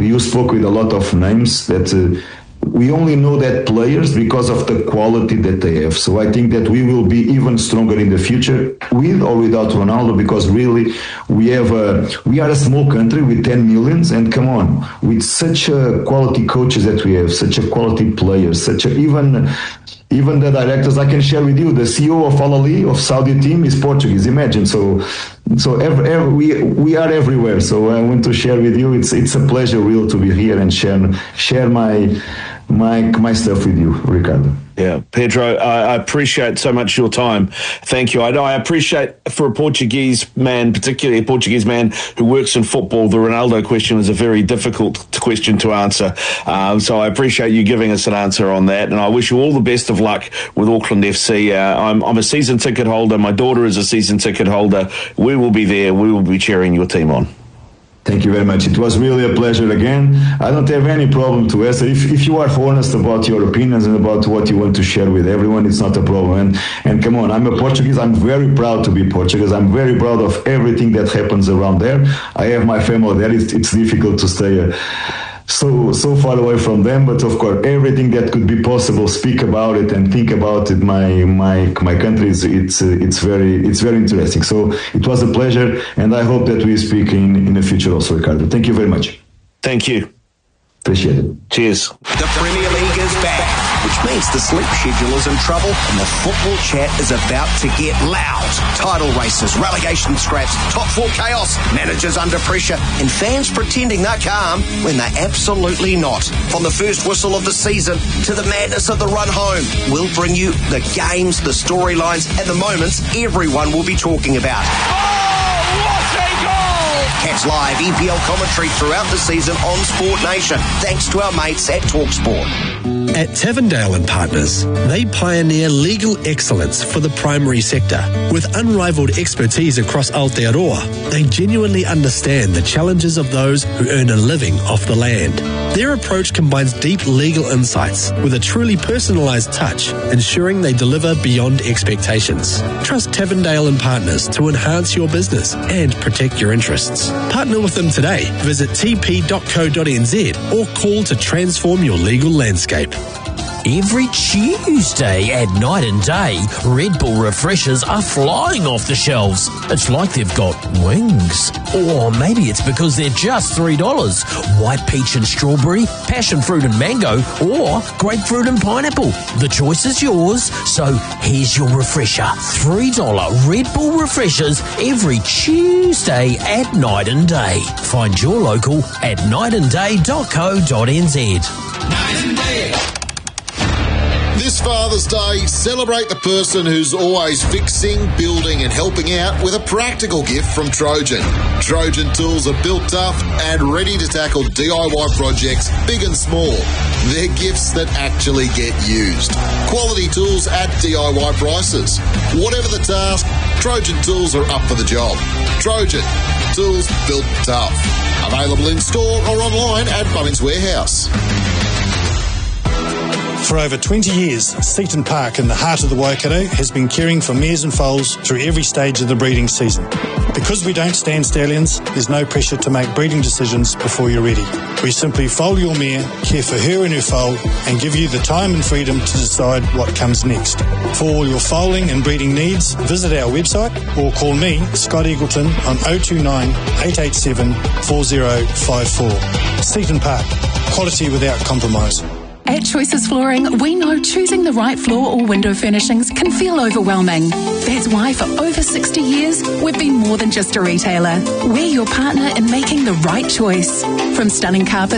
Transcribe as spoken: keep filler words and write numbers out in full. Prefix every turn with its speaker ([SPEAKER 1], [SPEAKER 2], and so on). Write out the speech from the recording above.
[SPEAKER 1] you spoke with a lot of names that uh, we only know that players because of the quality that they have. So I think that we will be even stronger in the future with or without Ronaldo, because really we have a, we are a small country with ten millions, and come on, with such a quality coaches that we have, such a quality players, such a, even even the directors, I can share with you, the C E O of Al Ahly, of Saudi team, is Portuguese. Imagine. So so every, every, we we are everywhere. So I want to share with you. It's it's a pleasure, real, to be here and share share my my my stuff with you, Ricardo.
[SPEAKER 2] Yeah, Pedro, I, I appreciate so much your time. Thank you. I know I appreciate, for a Portuguese man, particularly a Portuguese man who works in football, the Ronaldo question is a very difficult question to answer. Um, so I appreciate you giving us an answer on that, and I wish you all the best of luck with Auckland F C. Uh, I'm, I'm a season ticket holder. My daughter is a season ticket holder. We will be there. We will be cheering your team on.
[SPEAKER 1] Thank you very much. It was really a pleasure again. I don't have any problem to answer. If, if you are honest about your opinions and about what you want to share with everyone, it's not a problem. And, and come on, I'm a Portuguese. I'm very proud to be Portuguese. I'm very proud of everything that happens around there. I have my family there. It's, it's difficult to stay uh, so so far away from them, but of course, everything that could be possible, speak about it and think about it. My my my country is it's uh, it's very it's very interesting. So it was a pleasure, and I hope that we speak in in the future also, Ricardo. Thank you very much.
[SPEAKER 2] Thank you.
[SPEAKER 1] Appreciate it.
[SPEAKER 2] Cheers.
[SPEAKER 3] The Premier League is back, which means the sleep schedule is in trouble and the football chat is about to get loud. Title races, relegation scraps, top four chaos, managers under pressure, and fans pretending they're calm when they're absolutely not. From the first whistle of the season to the madness of the run home, we'll bring you the games, the storylines, and the moments everyone will be talking about.
[SPEAKER 4] Oh, what a goal!
[SPEAKER 3] Catch live E P L commentary throughout the season on Sport Nation, thanks to our mates at TalkSport.
[SPEAKER 5] At Tavendale and Partners, they pioneer legal excellence for the primary sector. With unrivaled expertise across Aotearoa, they genuinely understand the challenges of those who earn a living off the land. Their approach combines deep legal insights with a truly personalised touch, ensuring they deliver beyond expectations. Trust Tavendale and Partners to enhance your business and protect your interests. Partner with them today. Visit t p dot co dot n z or call to transform your legal landscape.
[SPEAKER 6] Every Tuesday at Night and Day, Red Bull refreshers are flying off the shelves. It's like they've got wings. Or maybe it's because they're just three dollars. White peach and strawberry, passion fruit and mango, or grapefruit and pineapple. The choice is yours, so here's your refresher. three dollars Red Bull refreshers every Tuesday at Night and Day. Find your local at night and day dot co dot n z.
[SPEAKER 4] Night and Day.
[SPEAKER 7] This Father's Day, celebrate the person who's always fixing, building and helping out with a practical gift from Trojan. Trojan tools are built tough and ready to tackle D I Y projects big and small. They're gifts that actually get used. Quality tools at D I Y prices. Whatever the task, Trojan tools are up for the job. Trojan, tools built tough. Available in store or online at Bunnings Warehouse.
[SPEAKER 8] For over twenty years, Seaton Park in the heart of the Waikato has been caring for mares and foals through every stage of the breeding season. Because we don't stand stallions, there's no pressure to make breeding decisions before you're ready. We simply foal your mare, care for her and her foal, and give you the time and freedom to decide what comes next. For all your foaling and breeding needs, visit our website or call me, Scott Eagleton, on oh two nine, eight eight seven, four oh five four. Seaton Park, quality without compromise.
[SPEAKER 9] At Choices Flooring, we know choosing the right floor or window furnishings can feel overwhelming. That's why for over sixty years, we've been more than just a retailer. We're your partner in making the right choice. From stunning carpets